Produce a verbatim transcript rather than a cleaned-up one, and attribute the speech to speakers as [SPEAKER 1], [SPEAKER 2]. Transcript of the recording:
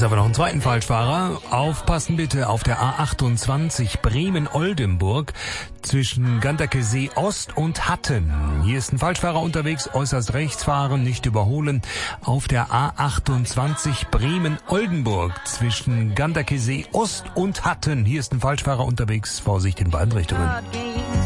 [SPEAKER 1] Jetzt haben wir noch einen zweiten Falschfahrer. Aufpassen bitte auf der A achtundzwanzig Bremen-Oldenburg zwischen Ganderkesee Ost und Hatten. Hier ist ein Falschfahrer unterwegs, äußerst rechts fahren, nicht überholen. Auf der A achtundzwanzig Bremen-Oldenburg zwischen Ganderkesee Ost und Hatten. Hier ist ein Falschfahrer unterwegs, Vorsicht in beiden Richtungen.